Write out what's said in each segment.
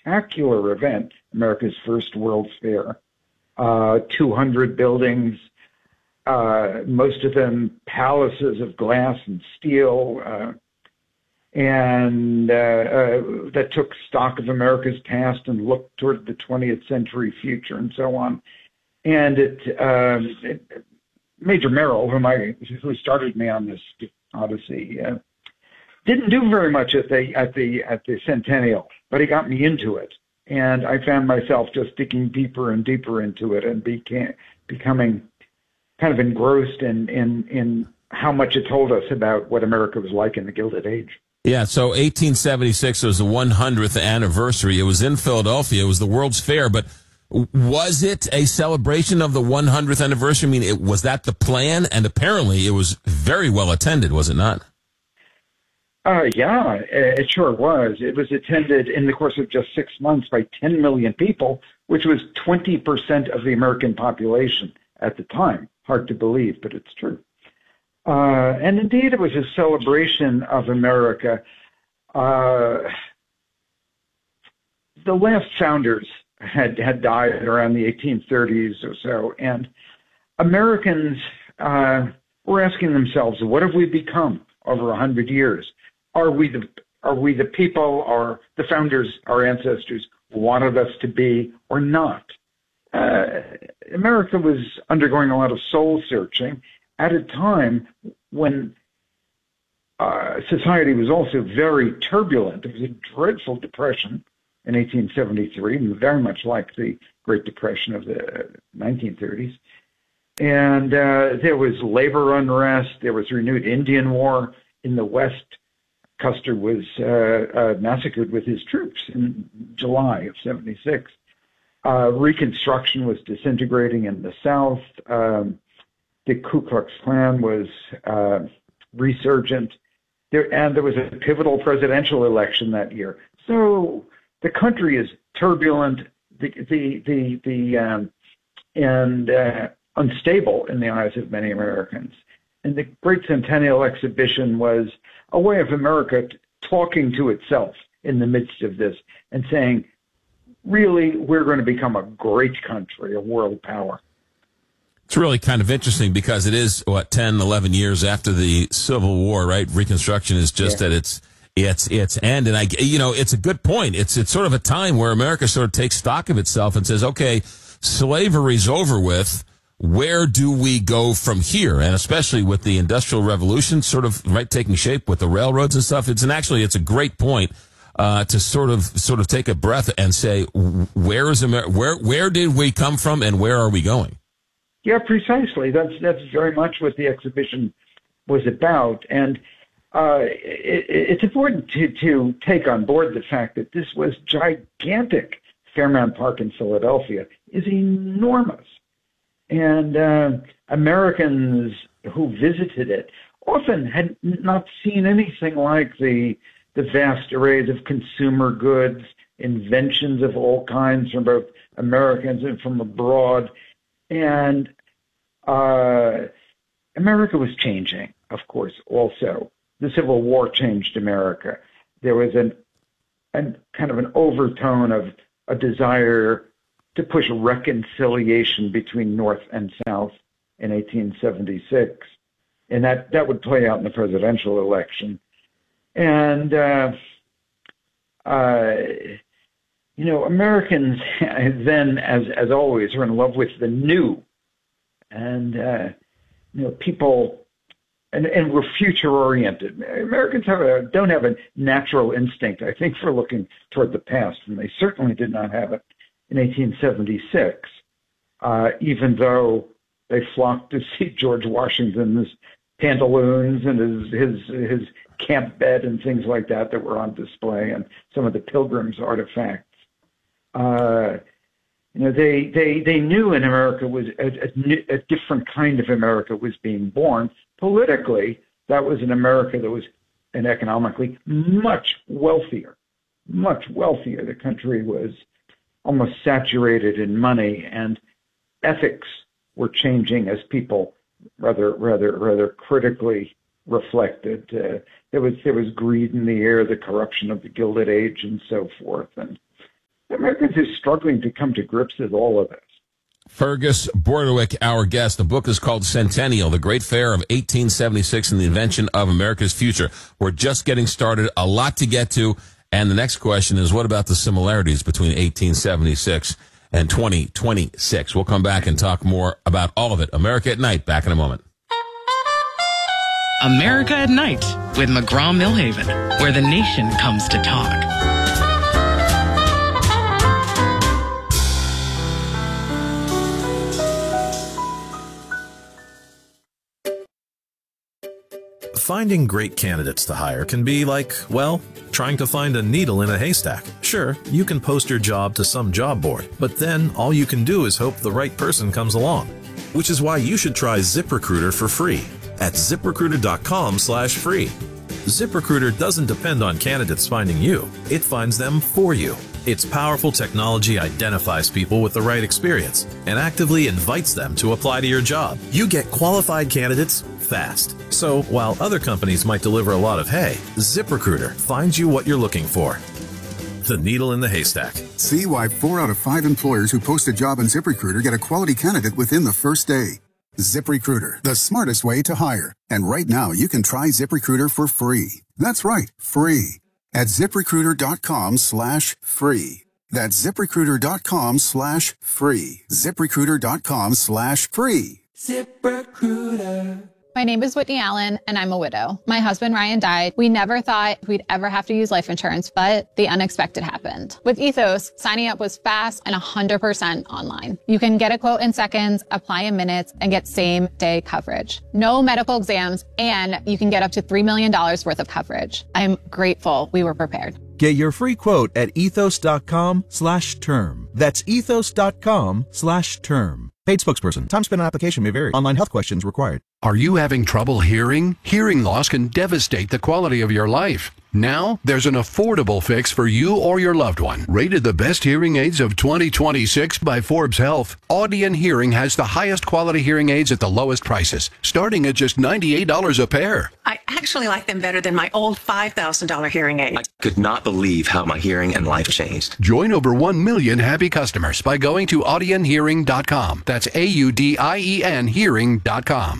spectacular event, America's first World's Fair. 200 buildings, most of them palaces of glass and steel, and that took stock of America's past and looked toward the 20th century future and so on. And Major Merrill, who started me on this odyssey, didn't do very much at the Centennial, but he got me into it. And I found myself just digging deeper and deeper into it and becoming kind of engrossed in how much it told us about what America was like in the Gilded Age. Yeah, so 1876 was the 100th anniversary. It was in Philadelphia. It was the World's Fair, but was it a celebration of the 100th anniversary? I mean, was that the plan? And apparently it was very well attended, was it not? Yeah, it sure was. It was attended in the course of just 6 months by 10 million people, which was 20% of the American population at the time. Hard to believe, but it's true. And indeed, it was a celebration of America. The last founders had died around the 1830s or so, and Americans were asking themselves, what have we become over 100 years? Are we the people, or the founders, our ancestors, wanted us to be, or not? America was undergoing a lot of soul searching at a time when society was also very turbulent. It was a dreadful depression in 1873, very much like the Great Depression of the 1930s. And there was labor unrest. There was renewed Indian war in the West. Custer was massacred with his troops in July of 76. Reconstruction was disintegrating in the South. The Ku Klux Klan was resurgent. There was a pivotal presidential election that year. So the country is turbulent and unstable in the eyes of many Americans. And the Great Centennial Exhibition was a way of America talking to itself in the midst of this and saying, really, we're going to become a great country, a world power. It's really kind of interesting because it is, 10, 11 years after the Civil War, right? Reconstruction is just at its end. And it's a good point. It's sort of a time where America sort of takes stock of itself and says, okay, slavery's over with. Where do we go from here? And especially with the Industrial Revolution sort of taking shape with the railroads and stuff. It's a great point to sort of take a breath and say, where is America? Where did we come from, and where are we going? Yeah, precisely. That's very much what the exhibition was about, and it's important to take on board the fact that this was gigantic. Fairmount Park in Philadelphia is enormous. And Americans who visited it often had not seen anything like the vast arrays of consumer goods, inventions of all kinds from both Americans and from abroad. And America was changing, of course, also. The Civil War changed America. There was a kind of an overtone of a desire to push reconciliation between North and South in 1876. And that would play out in the presidential election. And, Americans then, as always, are in love with the new. And, people, and we're future-oriented. Americans don't have a natural instinct, I think, for looking toward the past, and they certainly did not have it in 1876, even though they flocked to see George Washington's pantaloons and his camp bed and things like that were on display, and some of the Pilgrim's artifacts. They knew in America was a different kind of America was being born. Politically, that was an America that was, and economically, much wealthier. The country was almost saturated in money, and ethics were changing as people rather critically reflected. There was greed in the air, the corruption of the Gilded Age, and so forth. And Americans are struggling to come to grips with all of this. Fergus Bordewick, our guest. The book is called Centennial, The Great Fair of 1876 and the Invention of America's Future. We're just getting started, a lot to get to. And the next question is, what about the similarities between 1876 and 2026? We'll come back and talk more about all of it. America at Night, back in a moment. America at Night with McGraw-Millhaven, where the nation comes to talk. Finding great candidates to hire can be like, well, trying to find a needle in a haystack. Sure, you can post your job to some job board, but then all you can do is hope the right person comes along. Which is why you should try ZipRecruiter for free at ZipRecruiter.com/free. ZipRecruiter doesn't depend on candidates finding you. It finds them for you. Its powerful technology identifies people with the right experience and actively invites them to apply to your job. You get qualified candidates fast. So while other companies might deliver a lot of hay, ZipRecruiter finds you what you're looking for. The needle in the haystack. See why 4 out of 5 employers who post a job on ZipRecruiter get a quality candidate within the first day. ZipRecruiter, the smartest way to hire. And right now, you can try ZipRecruiter for free. That's right, free. At ZipRecruiter.com/free. That's ZipRecruiter.com/free. ZipRecruiter.com/free. ZipRecruiter. My name is Whitney Allen, and I'm a widow. My husband, Ryan, died. We never thought we'd ever have to use life insurance, but the unexpected happened. With Ethos, signing up was fast and 100% online. You can get a quote in seconds, apply in minutes, and get same-day coverage. No medical exams, and you can get up to $3 million worth of coverage. I'm grateful we were prepared. Get your free quote at ethos.com/term. That's ethos.com/term. Paid spokesperson. Time spent on application may vary. Online health questions required. Are you having trouble hearing? Hearing loss can devastate the quality of your life. Now, there's an affordable fix for you or your loved one. Rated the best hearing aids of 2026 by Forbes Health, Audion Hearing has the highest quality hearing aids at the lowest prices, starting at just $98 a pair. I actually like them better than my old $5,000 hearing aid. I could not believe how my hearing and life changed. Join over 1 million happy customers by going to audionhearing.com. That's AUDIEN hearing.com.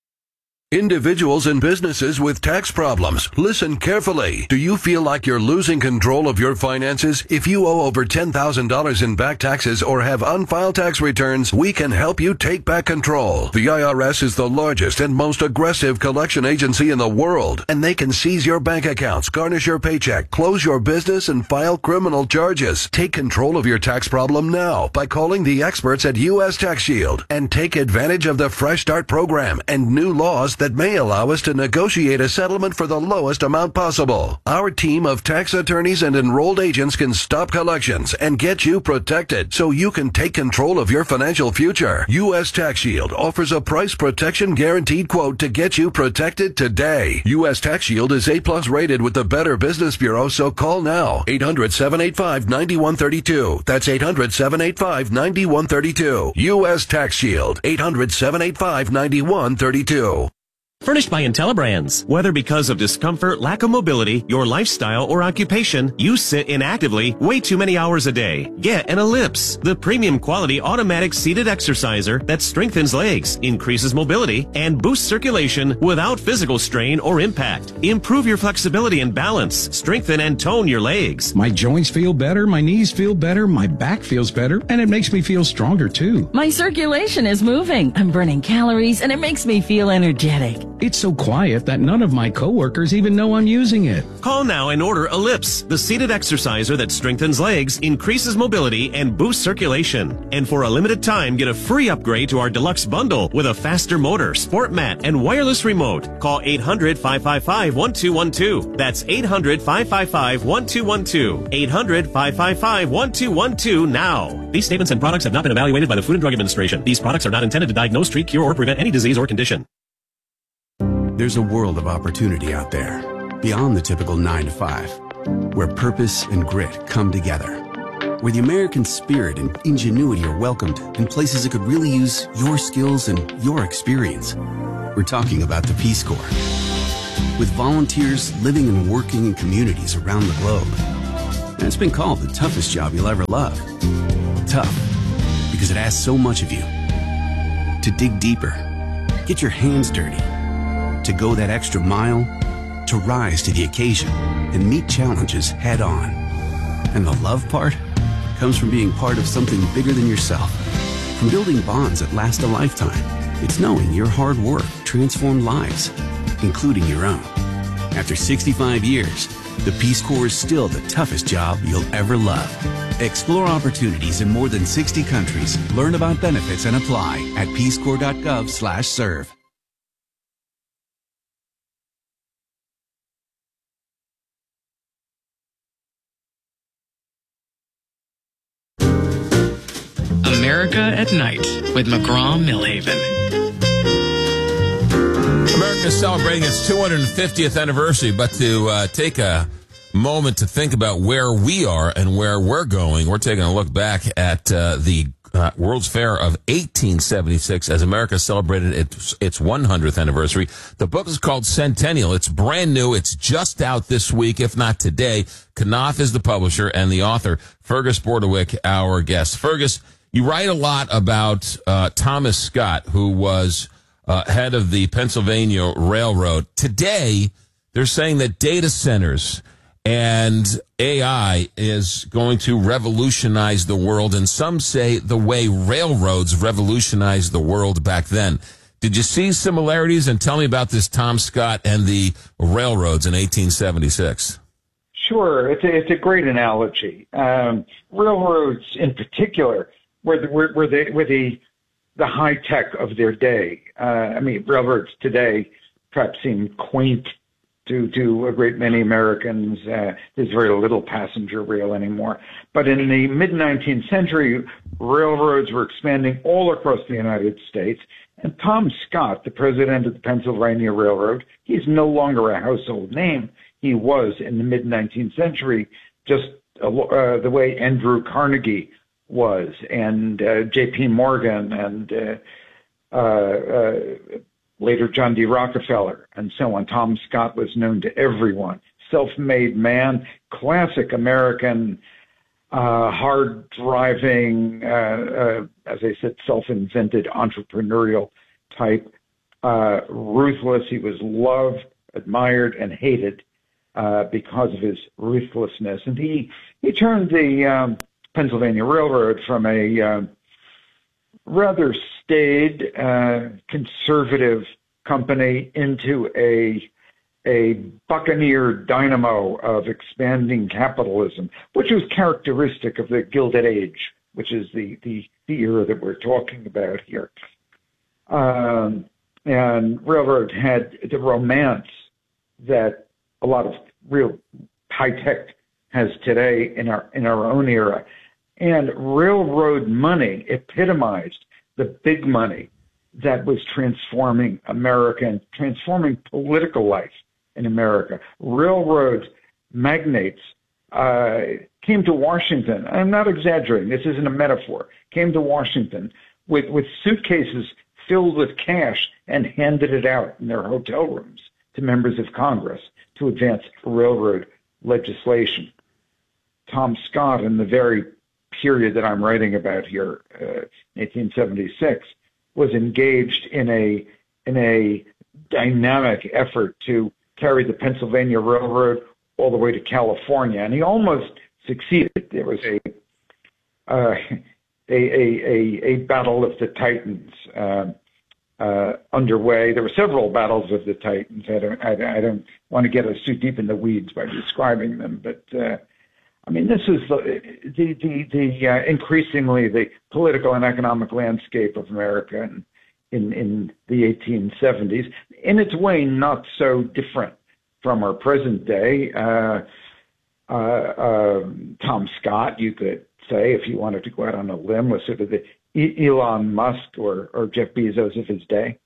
Individuals and businesses with tax problems, listen carefully. Do you feel like you're losing control of your finances? If you owe over $10,000 in back taxes or have unfiled tax returns, we can help you take back control. The IRS is the largest and most aggressive collection agency in the world, and they can seize your bank accounts, garnish your paycheck, close your business, and file criminal charges. Take control of your tax problem now by calling the experts at U.S. Tax Shield and take advantage of the Fresh Start program and new laws that may allow us to negotiate a settlement for the lowest amount possible. Our team of tax attorneys and enrolled agents can stop collections and get you protected so you can take control of your financial future. U.S. Tax Shield offers a price protection guaranteed quote to get you protected today. U.S. Tax Shield is A+ rated with the Better Business Bureau, so call now. 800-785-9132. That's 800-785-9132. U.S. Tax Shield. 800-785-9132. Furnished by IntelliBrands. Whether because of discomfort, lack of mobility, your lifestyle, or occupation, you sit inactively way too many hours a day. Get an Ellipse, the premium quality automatic seated exerciser that strengthens legs, increases mobility, and boosts circulation without physical strain or impact. Improve your flexibility and balance, strengthen and tone your legs. My joints feel better, my knees feel better, my back feels better, and it makes me feel stronger too. My circulation is moving. I'm burning calories, and it makes me feel energetic. It's so quiet that none of my coworkers even know I'm using it. Call now and order Ellipse, the seated exerciser that strengthens legs, increases mobility, and boosts circulation. And for a limited time, get a free upgrade to our deluxe bundle with a faster motor, sport mat, and wireless remote. Call 800-555-1212. That's 800-555-1212. 800-555-1212 now. These statements and products have not been evaluated by the Food and Drug Administration. These products are not intended to diagnose, treat, cure, or prevent any disease or condition. There's a world of opportunity out there, beyond the typical 9 to 5, where purpose and grit come together, where the American spirit and ingenuity are welcomed in places that could really use your skills and your experience. We're talking about the Peace Corps. With volunteers living and working in communities around the globe, And it's been called the toughest job you'll ever love. Tough, because it asks so much of you. To dig deeper, get your hands dirty, to go that extra mile, to rise to the occasion and meet challenges head on. And the love part comes from being part of something bigger than yourself. From building bonds that last a lifetime, it's knowing your hard work transformed lives, including your own. After 65 years, the Peace Corps is still the toughest job you'll ever love. Explore opportunities in more than 60 countries. Learn about benefits and apply at peacecorps.gov/serve. America at Night with McGraw-Millhaven. America is celebrating its 250th anniversary, but to take a moment to think about where we are and where we're going, we're taking a look back at the World's Fair of 1876 as America celebrated its 100th anniversary. The book is called Centennial. It's brand new. It's just out this week, if not today. Knopf is the publisher and the author. Fergus Bordewick, our guest. Fergus, you write a lot about Thomas Scott, who was head of the Pennsylvania Railroad. Today, they're saying that data centers and AI is going to revolutionize the world, and some say the way railroads revolutionized the world back then. Did you see similarities? And tell me about this Tom Scott and the railroads in 1876. Sure, it's a great analogy. Railroads, in particular, were the high tech of their day. I mean, railroads today perhaps seem quaint to a great many Americans. There's very little passenger rail anymore. But in the mid-19th century, railroads were expanding all across the United States. And Tom Scott, the president of the Pennsylvania Railroad, he's no longer a household name. He was in the mid-19th century, just the way Andrew Carnegie was, and J.P. Morgan, and later John D. Rockefeller, and so on. Tom Scott was known to everyone. Self-made man, classic American, hard-driving, as I said, self-invented entrepreneurial type, ruthless. He was loved, admired, and hated because of his ruthlessness. And he turned the Pennsylvania Railroad from a rather staid, conservative company into a buccaneer dynamo of expanding capitalism, which was characteristic of the Gilded Age, which is the era that we're talking about here. And railroad had the romance that a lot of real high tech has today in our own era. And railroad money epitomized the big money that was transforming America and transforming political life in America. Railroad magnates came to Washington. I'm not exaggerating. This isn't a metaphor. Came to Washington with suitcases filled with cash and handed it out in their hotel rooms to members of Congress to advance railroad legislation. Tom Scott, in the very period that I'm writing about here, 1876, was engaged in a dynamic effort to carry the Pennsylvania Railroad all the way to California, and he almost succeeded. There was a battle of the Titans underway. There were several battles of the Titans. I don't want to get us too deep in the weeds by describing them, but I mean, this is the increasingly the political and economic landscape of America in the 1870s. In its way, not so different from our present day. Tom Scott, you could say, if you wanted to go out on a limb, was sort of the Elon Musk or Jeff Bezos of his day.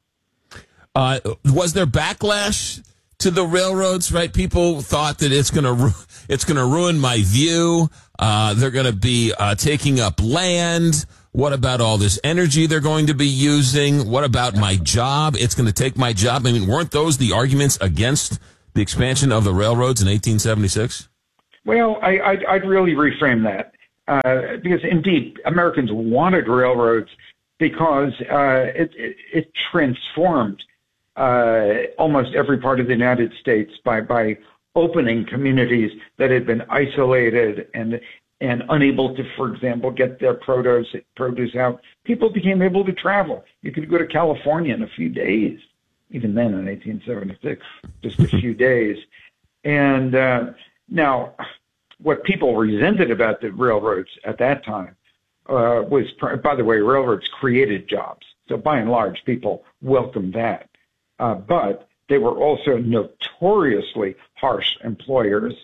Was there backlash to the railroads? Right, people thought that it's going to ruin my view. They're going to be taking up land. What about all this energy they're going to be using? What about my job? It's going to take my job. I mean, weren't those the arguments against the expansion of the railroads in 1876? Well, I'd really reframe that because indeed Americans wanted railroads because it transformed almost every part of the United States by opening communities that had been isolated and unable to, for example, get their produce out. People became able to travel. You could go to California in a few days, even then in 1876, just a few days. And now, what people resented about the railroads at that time was, by the way, railroads created jobs. So by and large, people welcomed that. But they were also notoriously harsh employers.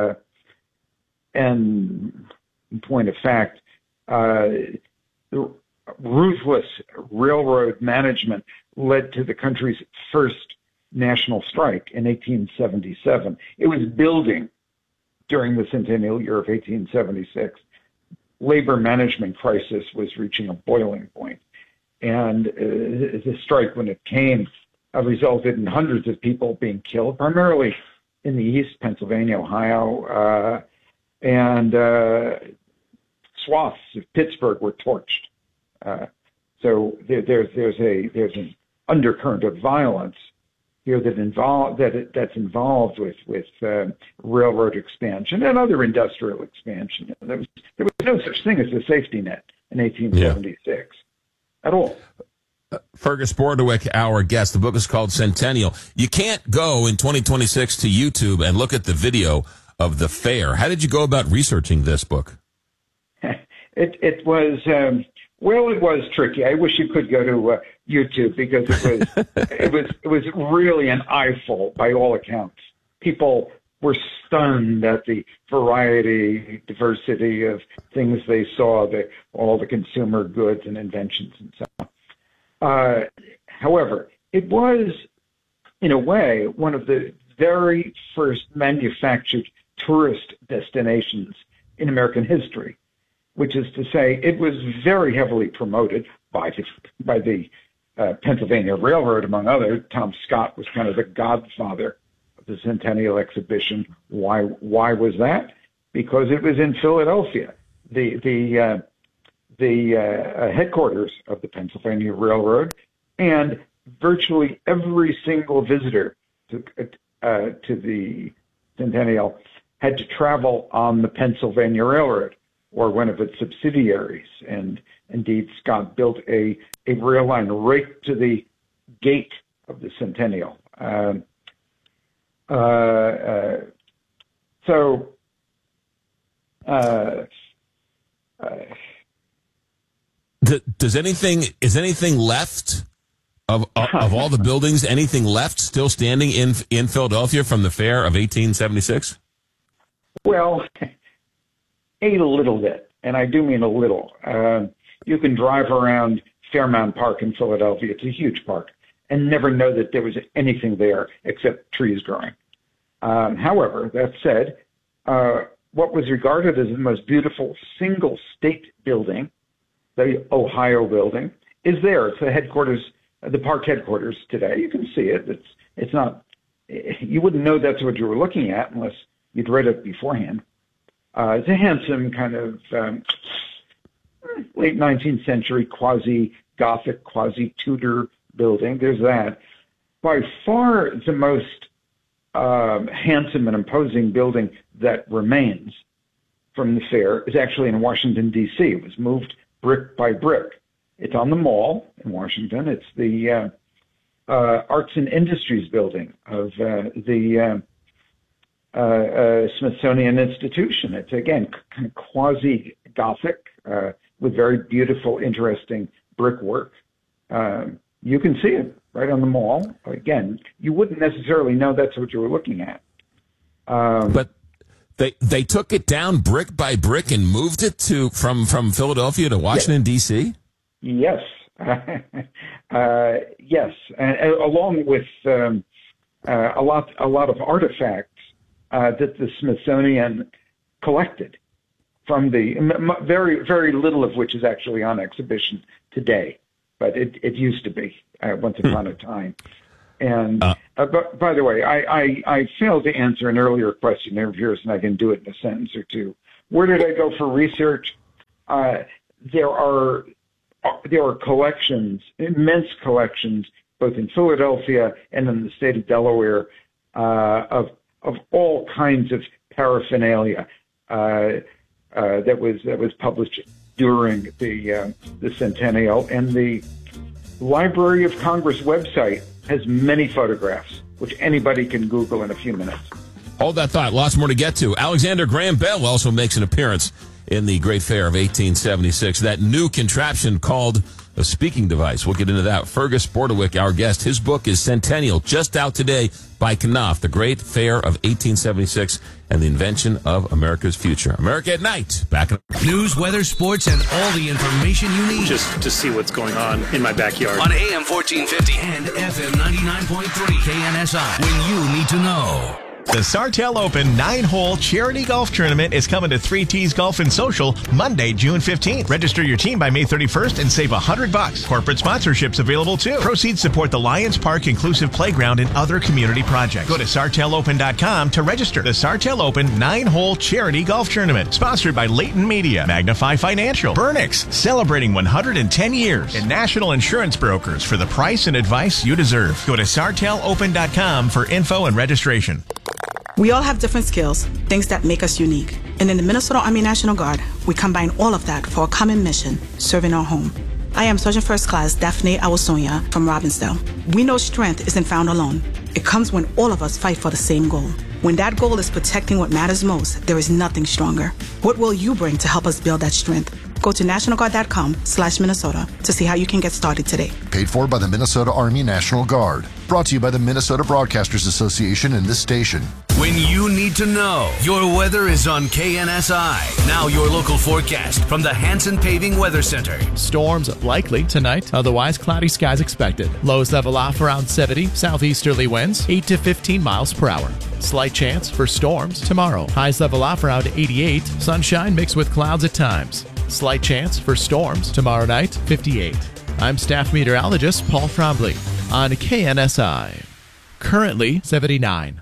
And in point of fact, the ruthless railroad management led to the country's first national strike in 1877. It was building during the centennial year of 1876. Labor management crisis was reaching a boiling point. And the strike, when it came, resulted in hundreds of people being killed, primarily in the East, Pennsylvania, Ohio, and swaths of Pittsburgh were torched. So there's an undercurrent of violence here that's involved with railroad expansion and other industrial expansion. There was no such thing as a safety net in 1876 at all. Fergus Bordewick, our guest. The book is called Centennial. You can't go in 2026 to YouTube and look at the video of the fair. How did you go about researching this book? It was it was tricky. I wish you could go to YouTube because it was really an eyeful by all accounts. People were stunned at the diversity of things they saw, all the consumer goods and inventions and so on. However, it was, in a way, one of the very first manufactured tourist destinations in American history, which is to say it was very heavily promoted by the Pennsylvania Railroad, among others. Tom Scott was kind of the godfather of the Centennial Exhibition. Why was that? Because it was in Philadelphia. The headquarters of the Pennsylvania Railroad, and virtually every single visitor to the Centennial had to travel on the Pennsylvania Railroad or one of its subsidiaries. And indeed, Scott built a rail line right to the gate of the Centennial. Is anything left of all the buildings? Anything left still standing in Philadelphia from the fair of 1876? Well, a little bit, and I do mean a little. You can drive around Fairmount Park in Philadelphia. It's a huge park, and never know that there was anything there except trees growing. However, that said, what was regarded as the most beautiful single state building, the Ohio building, is there. It's the headquarters, the park headquarters today. You can see it. It's not. You wouldn't know that's what you were looking at unless you'd read it beforehand. It's a handsome kind of late 19th century quasi-Gothic, quasi-Tudor building. There's that. By far the most handsome and imposing building that remains from the fair is actually in Washington, D.C. It was moved brick by brick. It's on the Mall in Washington. It's the Arts and Industries building of the Smithsonian Institution. It's, again, kind of quasi-Gothic with very beautiful, interesting brickwork. You can see it right on the Mall. Again, you wouldn't necessarily know that's what you were looking at. But they took it down brick by brick and moved it from Philadelphia to Washington, D.C.? Yes. Yes. And along with a lot of artifacts that the Smithsonian collected from the very, very little of which is actually on exhibition today. But it used to be once upon a time. And but by the way, I failed to answer an earlier question of yours, and I can do it in a sentence or two. Where did I go for research? There are collections, immense collections, both in Philadelphia and in the state of Delaware, of all kinds of paraphernalia that was published during the centennial. And the Library of Congress website has many photographs, which anybody can Google in a few minutes. Hold that thought. Lots more to get to. Alexander Graham Bell also makes an appearance in the Great Fair of 1876. That new contraption called a speaking device. We'll get into that. Fergus Bordewick, our guest. His book is Centennial, just out today by Knopf, The Great Fair of 1876 and the Invention of America's Future. America at Night. Back in news, weather, sports, and all the information you need. Just to see what's going on in my backyard. On AM 1450 and FM 99.3 KNSI. When you need to know. The Sartell Open 9-hole charity golf tournament is coming to 3T's Golf and Social Monday, June 15th. Register your team by May 31st and save $100. Corporate sponsorships available too. Proceeds support the Lions Park Inclusive Playground and other community projects. Go to sartellopen.com to register. The Sartell Open 9-hole charity golf tournament, sponsored by Leighton Media, Magnify Financial, Burnix, celebrating 110 years, and National Insurance Brokers for the price and advice you deserve. Go to sartellopen.com for info and registration. We all have different skills, things that make us unique. And in the Minnesota Army National Guard, we combine all of that for a common mission, serving our home. I am Sergeant First Class Daphne Awasonia from Robbinsdale. We know strength isn't found alone. It comes when all of us fight for the same goal. When that goal is protecting what matters most, there is nothing stronger. What will you bring to help us build that strength? Go to nationalguard.com/Minnesota to see how you can get started today. Paid for by the Minnesota Army National Guard. Brought to you by the Minnesota Broadcasters Association and this station. When you need to know, your weather is on KNSI. Now your local forecast from the Hanson Paving Weather Center. Storms likely tonight, otherwise cloudy skies expected. Lows level off around 70, southeasterly winds 8 to 15 miles per hour. Slight chance for storms tomorrow. Highs level off around 88, sunshine mixed with clouds at times. Slight chance for storms tomorrow night, 58. I'm staff meteorologist Paul Trombley on KNSI. Currently 79.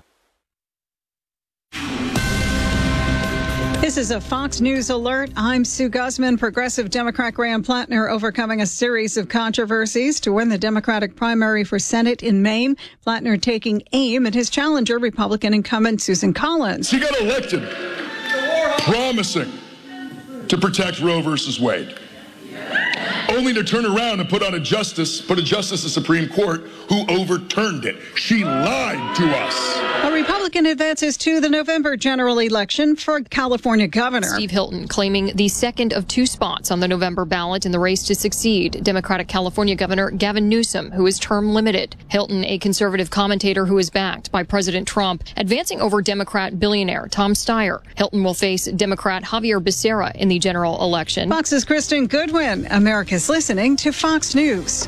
This is a Fox News alert. I'm Sue Guzman. Progressive Democrat Graham Plattner overcoming a series of controversies to win the Democratic primary for Senate in Maine. Plattner taking aim at his challenger, Republican incumbent Susan Collins. She got elected promising to protect Roe versus Wade, only to turn around and put a justice of the Supreme Court who overturned it. She lied to us. A Republican advances to the November general election for California governor. Steve Hilton claiming the second of two spots on the November ballot in the race to succeed Democratic California Governor Gavin Newsom, who is term limited. Hilton, a conservative commentator who is backed by President Trump, advancing over Democrat billionaire Tom Steyer. Hilton will face Democrat Javier Becerra in the general election. Fox's Kristen Goodwin. America's listening to Fox News.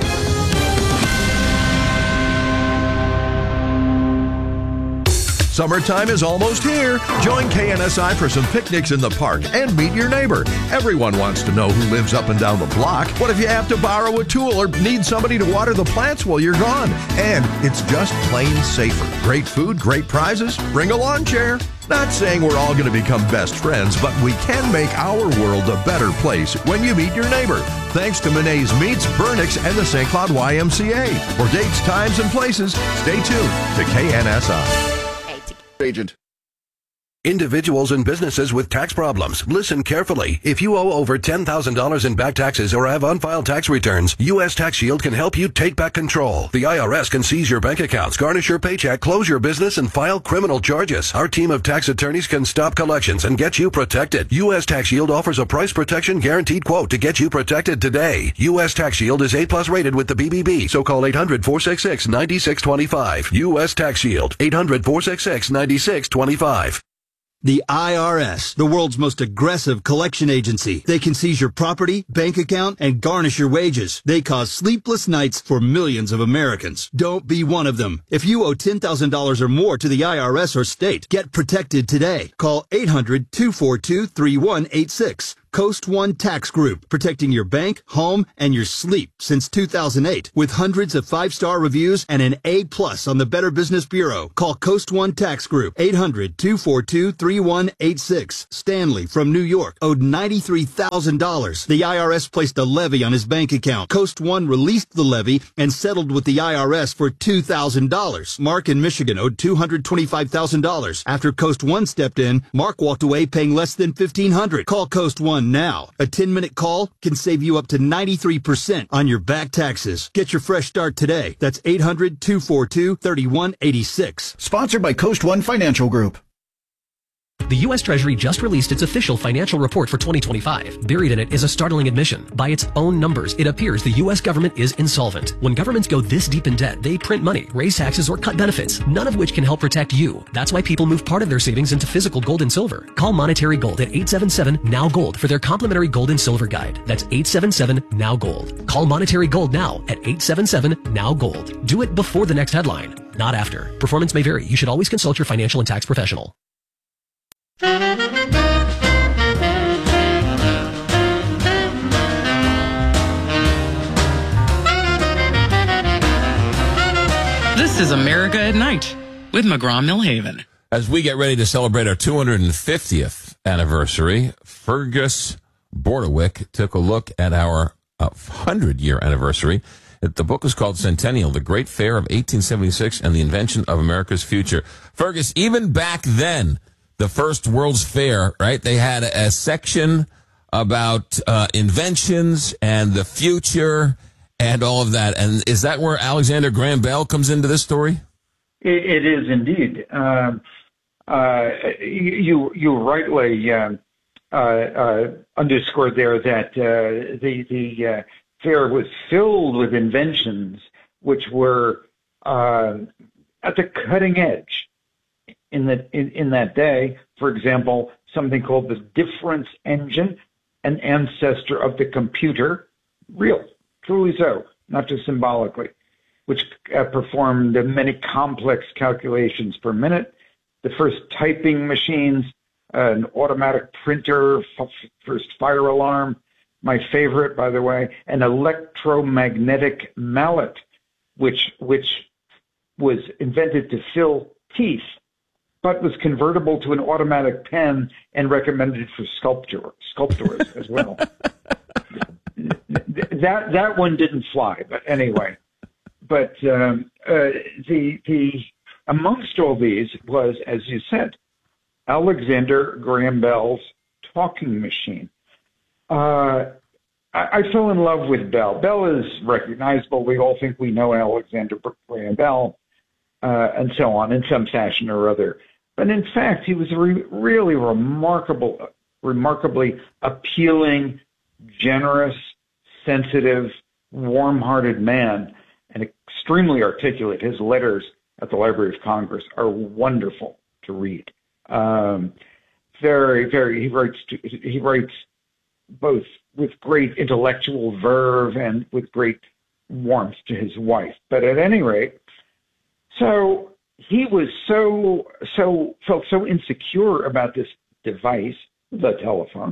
Summertime is almost here. Join KNSI for some picnics in the park and meet your neighbor. Everyone wants to know who lives up and down the block. What if you have to borrow a tool or need somebody to water the plants while you're gone? And it's just plain safer. Great food, great prizes. Bring a lawn chair. Not saying we're all going to become best friends, but we can make our world a better place when you meet your neighbor. Thanks to Monet's Meats, Burnix, and the St. Cloud YMCA. For dates, times, and places, stay tuned to KNSI. Agent. Individuals and businesses with tax problems. Listen carefully. If you owe over $10,000 in back taxes or have unfiled tax returns, U.S. Tax Shield can help you take back control. The IRS can seize your bank accounts, garnish your paycheck, close your business, and file criminal charges. Our team of tax attorneys can stop collections and get you protected. U.S. Tax Shield offers a price protection guaranteed quote to get you protected today. U.S. Tax Shield is A+ rated with the BBB, so call 800-466-9625. U.S. Tax Shield, 800-466-9625. The IRS, the world's most aggressive collection agency. They can seize your property, bank account, and garnish your wages. They cause sleepless nights for millions of Americans. Don't be one of them. If you owe $10,000 or more to the IRS or state, get protected today. Call 800-242-3186. Coast One Tax Group, protecting your bank, home, and your sleep since 2008 with hundreds of 5-star reviews and an A+ on the Better Business Bureau. Call Coast One Tax Group, 800-242-3186. Stanley from New York owed $93,000. The IRS placed a levy on his bank account. Coast One released the levy and settled with the IRS for $2,000. Mark in Michigan owed $225,000. After Coast One stepped in, Mark walked away paying less than $1,500. Call Coast One now. A 10-minute call can save you up to 93% on your back taxes. Get your fresh start today. That's 800-242-3186. Sponsored by Coast One Financial Group. The U.S. Treasury just released its official financial report for 2025. Buried in it is a startling admission. By its own numbers, it appears the U.S. government is insolvent. When governments go this deep in debt, they print money, raise taxes, or cut benefits, none of which can help protect you. That's why people move part of their savings into physical gold and silver. Call Monetary Gold at 877-NOW-GOLD for their complimentary gold and silver guide. That's 877-NOW-GOLD. Call Monetary Gold now at 877-NOW-GOLD. Do it before the next headline, not after. Performance may vary. You should always consult your financial and tax professional. This is America at Night with McGraw-Milhaven. As we get ready to celebrate our 250th anniversary, Fergus Bordewick took a look at our 100-year anniversary. The book is called Centennial, The Great Fair of 1876 and the Invention of America's Future. Fergus, even back then, the first World's Fair, right? They had a section about inventions and the future and all of that. And is that where Alexander Graham Bell comes into this story? It is indeed. You rightly underscored there that the fair was filled with inventions which were at the cutting edge. In that day, for example, something called the difference engine, an ancestor of the computer, real, truly so, not just symbolically, which performed many complex calculations per minute. The first typing machines, an automatic printer, first fire alarm, my favorite, by the way, an electromagnetic mallet, which was invented to fill teeth, but was convertible to an automatic pen and recommended for sculptors as well. That one didn't fly, but anyway. But the amongst all these was, as you said, Alexander Graham Bell's talking machine. I fell in love with Bell. Bell is recognizable. We all think we know Alexander Graham Bell, and so on, in some fashion or other. But in fact, he was a really remarkably appealing, generous, sensitive, warm-hearted man, and extremely articulate. His letters at the Library of Congress are wonderful to read. He writes both with great intellectual verve and with great warmth to his wife. But at any rate, so he was felt so insecure about this device, the telephone,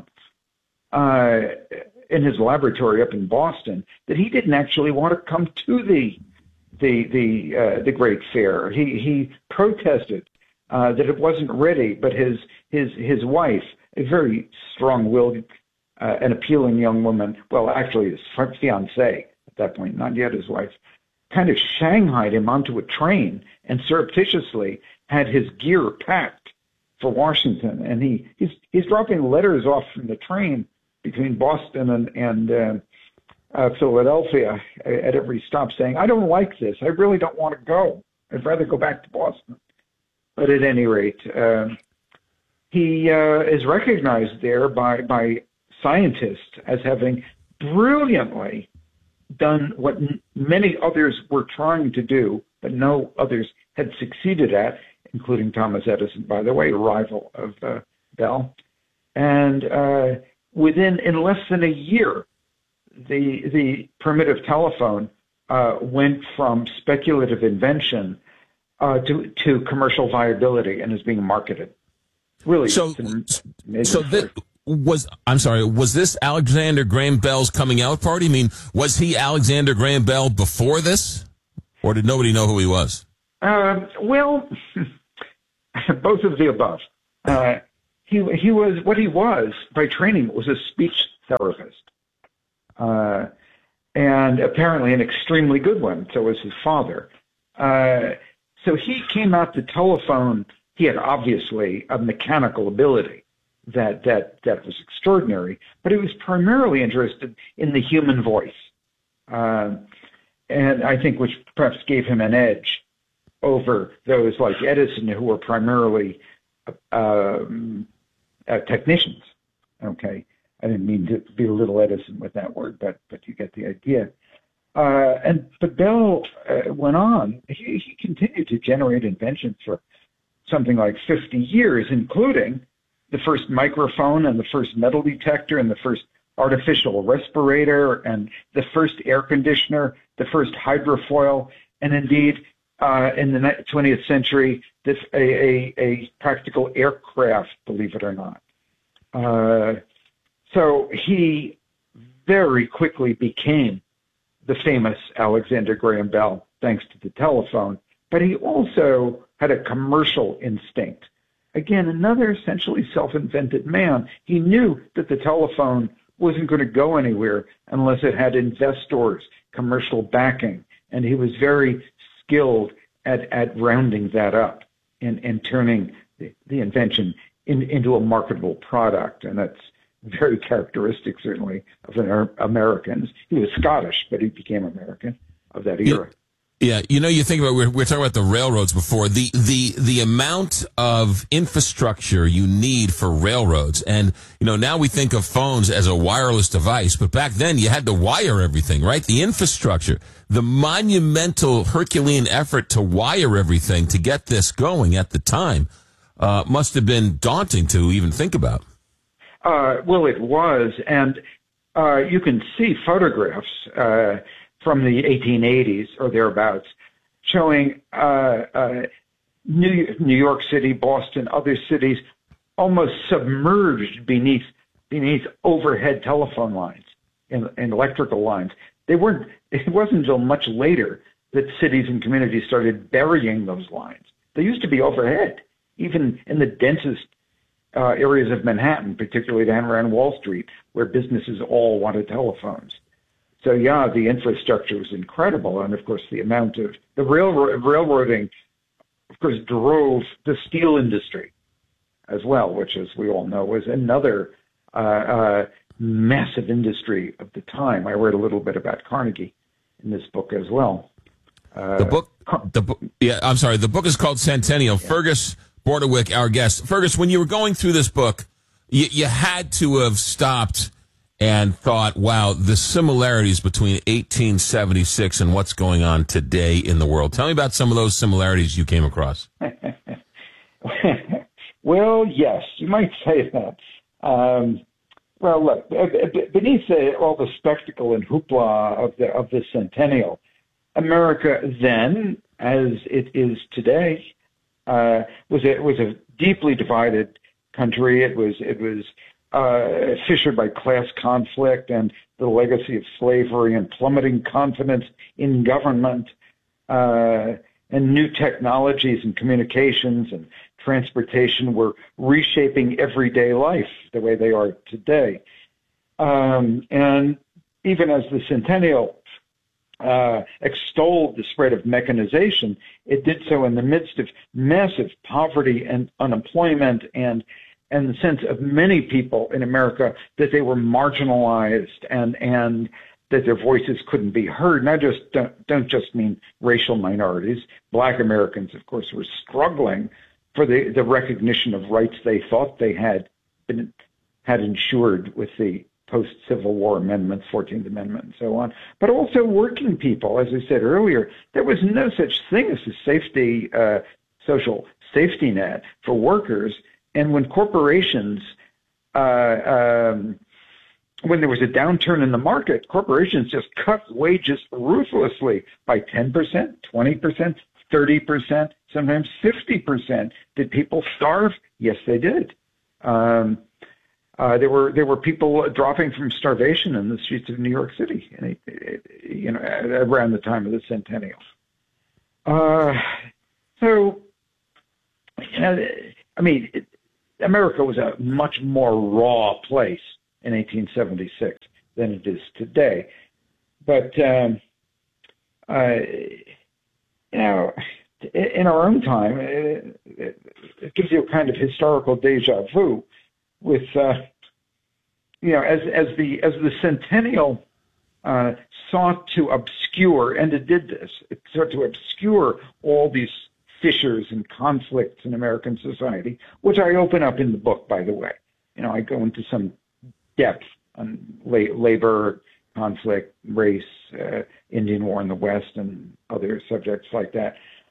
in his laboratory up in Boston, that he didn't actually want to come to the Great Fair. He protested that it wasn't ready, but his wife, a very strong-willed and appealing young woman, well, actually his fiancée at that point, not yet his wife, kind of shanghaied him onto a train and surreptitiously had his gear packed for Washington. And he's dropping letters off from the train between Boston and Philadelphia at every stop saying, I don't like this. I really don't want to go. I'd rather go back to Boston. But at any rate, he is recognized there by scientists as having brilliantly done what many others were trying to do, but no others had succeeded at, including Thomas Edison, by the way, a rival of Bell. And in less than a year, the primitive telephone went from speculative invention to commercial viability and is being marketed. Really, was this Alexander Graham Bell's coming out party? I mean, was he Alexander Graham Bell before this? Or did nobody know who he was? Well, both of the above. He was what he was by training was a speech therapist, and apparently an extremely good one. So was his father. So he came out the telephone. He had obviously a mechanical ability that was extraordinary, but he was primarily interested in the human voice, and I think which perhaps gave him an edge over those like Edison, who were primarily technicians. Okay, I didn't mean to belittle Edison with that word, but you get the idea. But Bell went on. He continued to generate inventions for something like 50 years, including the first microphone and the first metal detector and the first artificial respirator and the first air conditioner, the first hydrofoil, and indeed in the 20th century, a practical aircraft, believe it or not. So he very quickly became the famous Alexander Graham Bell, thanks to the telephone, but he also had a commercial instinct. Again, another essentially self-invented man. He knew that the telephone wasn't going to go anywhere unless it had investors, commercial backing, and he was very skilled at rounding that up and turning the invention into a marketable product, and that's very characteristic, certainly, of Americans. He was Scottish, but he became American of that era. Yeah, you think about, we're talking about the railroads before, the amount of infrastructure you need for railroads. And, now we think of phones as a wireless device, but back then you had to wire everything, right? The infrastructure, the monumental Herculean effort to wire everything to get this going at the time, must have been daunting to even think about. Well, it was. And, you can see photographs, from the 1880s or thereabouts, showing New York City, Boston, other cities almost submerged beneath overhead telephone lines and electrical lines. It wasn't until much later that cities and communities started burying those lines. They used to be overhead, even in the densest areas of Manhattan, particularly down around Wall Street, where businesses all wanted telephones. So, yeah, the infrastructure was incredible. And, of course, the amount of the railroading, of course, drove the steel industry as well, which, as we all know, was another massive industry of the time. I read a little bit about Carnegie in this book as well. The book is called Centennial. Yeah. Fergus Bordewick, our guest. Fergus, when you were going through this book, you had to have stopped and thought, wow, the similarities between 1876 and what's going on today in the world. Tell me about some of those similarities you came across. Well, yes, you might say that. Well, look, beneath all the spectacle and hoopla of the centennial, America then, as it is today, was a deeply divided country. It was fissured by class conflict and the legacy of slavery and plummeting confidence in government, and new technologies and communications and transportation were reshaping everyday life the way they are today. And even as the centennial extolled the spread of mechanization, it did so in the midst of massive poverty and unemployment and the sense of many people in America that they were marginalized and that their voices couldn't be heard. And I don't just mean racial minorities. Black Americans, of course, were struggling for the recognition of rights they thought they had ensured with the post-Civil War amendments, 14th Amendment, and so on. But also working people, as I said earlier, there was no such thing as a social safety net for workers. And when corporations, when there was a downturn in the market, corporations just cut wages ruthlessly by 10%, 20%, 30%, sometimes 50%. Did people starve? Yes, they did. There were people dropping from starvation in the streets of New York City, around the time of the centennial. America was a much more raw place in 1876 than it is today. But in our own time, it gives you a kind of historical deja vu with, as the centennial sought to obscure, and it did this, it sought to obscure all these fissures and conflicts in American society, which I open up in the book, by the way. I go into some depth on labor, conflict, race, Indian War in the West, and other subjects like that.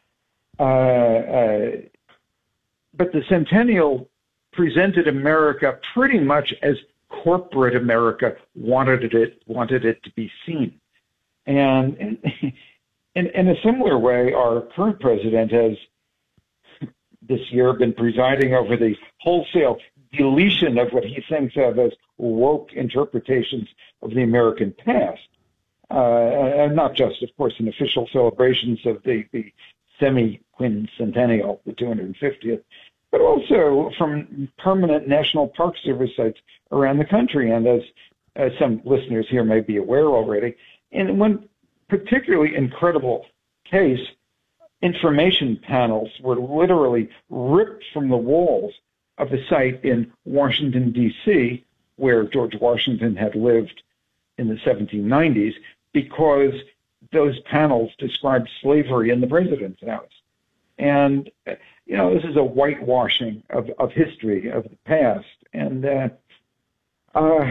But the centennial presented America pretty much as corporate America wanted it to be seen. And in a similar way, our current president has this year been presiding over the wholesale deletion of what he thinks of as woke interpretations of the American past. And not just, of course, in official celebrations of the semi-quincentennial, the 250th, but also from permanent National Park Service sites around the country. And as some listeners here may be aware already, in one particularly incredible case, information panels were literally ripped from the walls of a site in Washington, D.C., where George Washington had lived in the 1790s, because those panels described slavery in the president's house. And, this is a whitewashing of history, of the past. And, I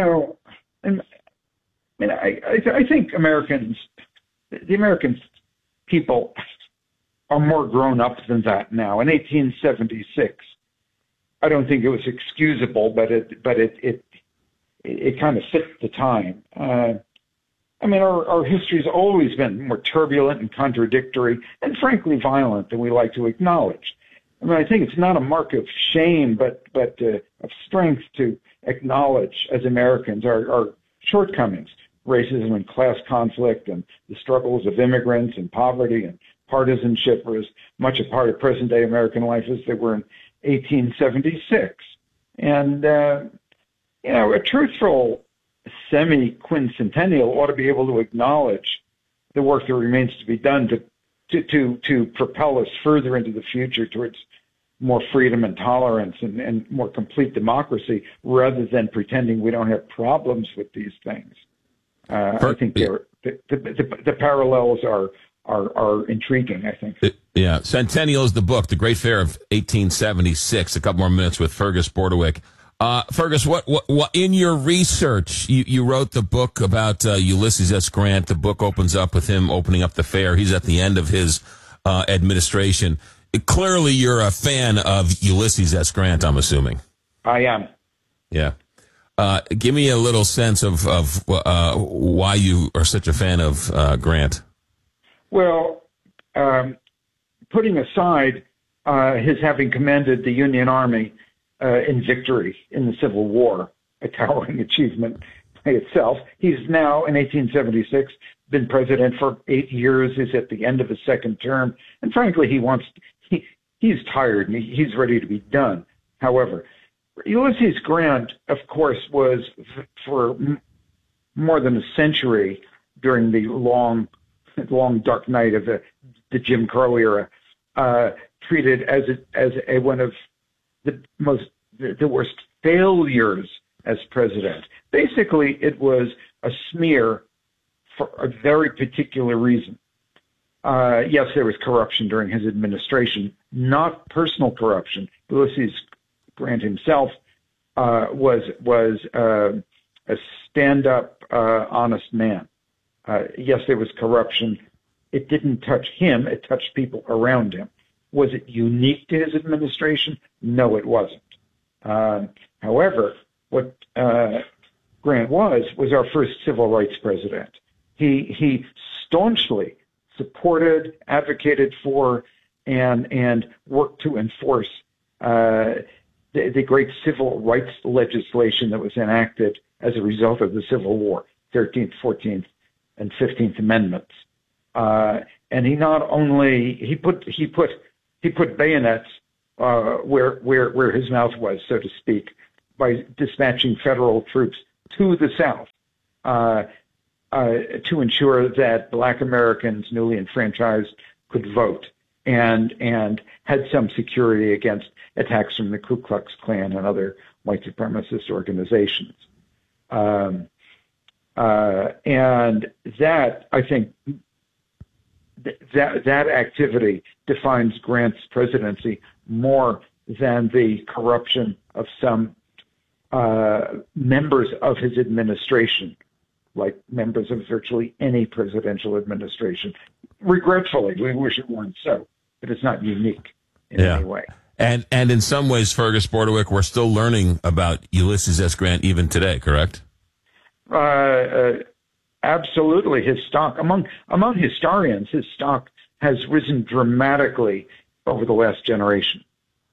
think the American people are more grown up than that now. In 1876, I don't think it was excusable, but it kind of fit the time. Our history's always been more turbulent and contradictory, and frankly violent than we like to acknowledge. I think it's not a mark of shame, but of strength to acknowledge as Americans our shortcomings. Racism and class conflict and the struggles of immigrants and poverty and partisanship were as much a part of present-day American life as they were in 1876. And, a truthful semi-quincentennial ought to be able to acknowledge the work that remains to be done to propel us further into the future towards more freedom and tolerance and more complete democracy, rather than pretending we don't have problems with these things. I think the parallels are intriguing, I think. Yeah. Centennial is the book, The Great Fair of 1876. A couple more minutes with Fergus Bordewick. Fergus, what in your research, you wrote the book about Ulysses S. Grant. The book opens up with him opening up the fair. He's at the end of his administration. Clearly, you're a fan of Ulysses S. Grant, I'm assuming. I am. Yeah. Give me a little sense of why you are such a fan of Grant. Well, putting aside his having commanded the Union Army in victory in the Civil War, a towering achievement by itself, he's now, in 1876, been president for 8 years. He's at the end of his second term, and frankly, he's tired and he's ready to be done. However, Ulysses Grant, of course, was for more than a century during the long dark night of the Jim Crow era, treated as one of the worst failures as president. Basically, it was a smear for a very particular reason. Yes, there was corruption during his administration, not personal corruption. Ulysses Grant himself was a stand-up, honest man. Yes, there was corruption. It didn't touch him. It touched people around him. Was it unique to his administration? No, it wasn't. However, what Grant was our first civil rights president. He staunchly supported, advocated for, and worked to enforce the great civil rights legislation that was enacted as a result of the Civil War, 13th, 14th, and 15th Amendments. And he not only he put bayonets where his mouth was, so to speak, by dispatching federal troops to the South to ensure that Black Americans, newly enfranchised, could vote and had some security against attacks from the Ku Klux Klan and other white supremacist organizations. And that, I think, that activity defines Grant's presidency more than the corruption of some members of his administration, like members of virtually any presidential administration. Regretfully, we wish it weren't so, but it's not unique in any way. And in some ways, Fergus Bordewick, we're still learning about Ulysses S. Grant even today, correct? Absolutely. His stock, among historians, his stock has risen dramatically over the last generation.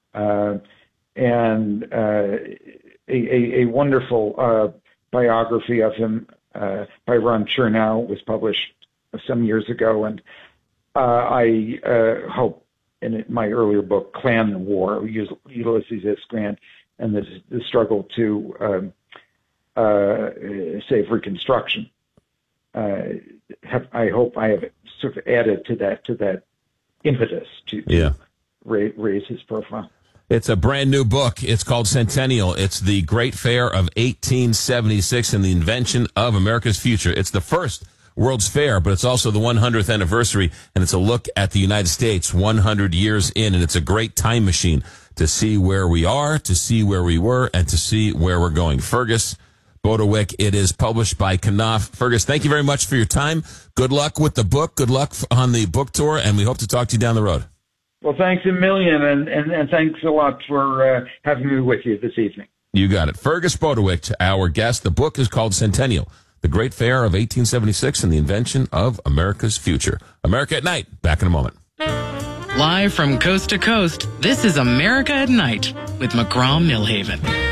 And a wonderful biography of him by Ron Chernow was published some years ago, and I hope in my earlier book, Klan War, Ulysses S. Grant and the struggle to save Reconstruction. I hope I have sort of added to that impetus to raise his profile. It's a brand new book. It's called Centennial. It's the Great Fair of 1876 and the Invention of America's Future. It's the first World's Fair, but it's also the 100th anniversary, and it's a look at the United States 100 years in, and it's a great time machine to see where we are, to see where we were, and to see where we're going. Fergus Bordewick, it is published by Knopf. Fergus, thank you very much for your time. Good luck with the book. Good luck on the book tour, and we hope to talk to you down the road. Well, thanks a million, and thanks a lot for having me with you this evening. You got it. Fergus Bordewick, our guest. The book is called Centennial, the Great Fair of 1876 and the Invention of America's Future. America at Night. Back in a moment. Live from coast to coast, this is America at Night with McGraw Millhaven.